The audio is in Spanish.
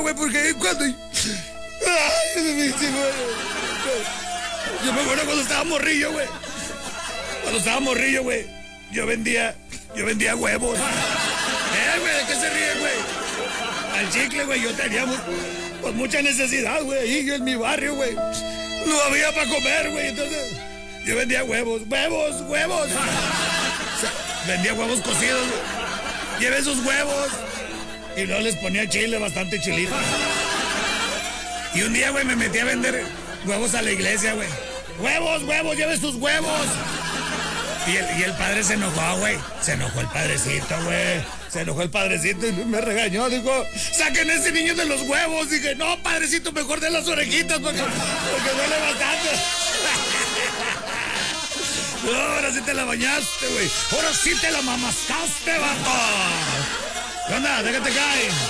güey, porque cuando... Ay, yo me acuerdo cuando estaba morrillo, güey. Cuando estaba morrillo, güey, yo vendía huevos. Güey, ¿de qué se ríe, güey? Al chicle, güey, yo tenía pues, mucha necesidad, güey, y en mi barrio, güey. No había para comer, güey, entonces yo vendía huevos. O sea, vendía huevos cocidos, güey. Llevé esos huevos y luego les ponía chile, bastante chilito. Y un día, güey, me metí a vender huevos a la iglesia, güey. ¡Huevos, lleve sus huevos! Y el padre se enojó, güey. Se enojó el padrecito, güey. Se enojó el padrecito y me regañó. Dijo, saquen a ese niño de los huevos. Dije, no, padrecito, mejor de las orejitas porque duele bastante. No, ahora sí te la bañaste, güey. Ahora sí te la mamascaste, vato. ¿Qué onda? Déjate caer.